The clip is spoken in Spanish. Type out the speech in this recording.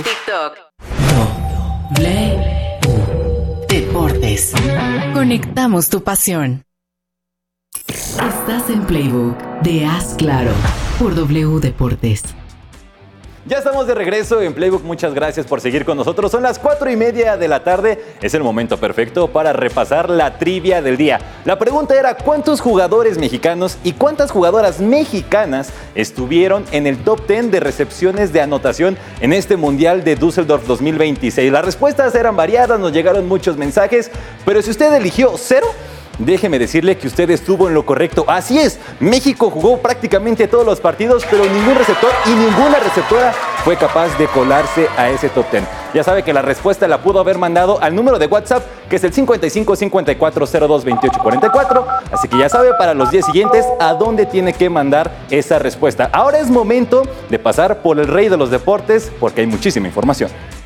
TikTok. W Deportes. Conectamos tu pasión. Estás en Playbook de Haz Claro por W Deportes. Ya estamos de regreso en Playbook, muchas gracias por seguir con nosotros. Son las 4:30 de la tarde, es el momento perfecto para repasar la trivia del día. La pregunta era ¿cuántos jugadores mexicanos y cuántas jugadoras mexicanas estuvieron en el top 10 de recepciones de anotación en este Mundial de Düsseldorf 2026? Las respuestas eran variadas, nos llegaron muchos mensajes, pero si usted eligió 0, déjeme decirle que usted estuvo en lo correcto. Así es, México jugó prácticamente todos los partidos, pero ningún receptor y ninguna receptora fue capaz de colarse a ese top 10. Ya sabe que la respuesta la pudo haber mandado al número de WhatsApp, que es el 55 54 02 28 44. Así que ya sabe para los 10 siguientes a dónde tiene que mandar esa respuesta. Ahora es momento de pasar por el rey de los deportes, porque hay muchísima información.